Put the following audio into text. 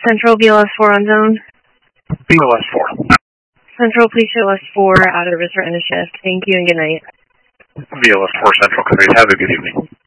Central, BLS 4 on zone. BLS 4. Central, please show us 4 out of the risk for end of shift. Thank you and good night. BLS 4 Central, have a good evening.